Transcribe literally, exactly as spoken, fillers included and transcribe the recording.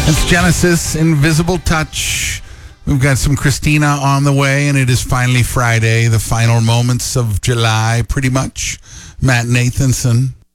It's Genesis, Invisible Touch. We've got some Christina on the way, and it is finally Friday, the final moments of July, pretty much. Matt Nathanson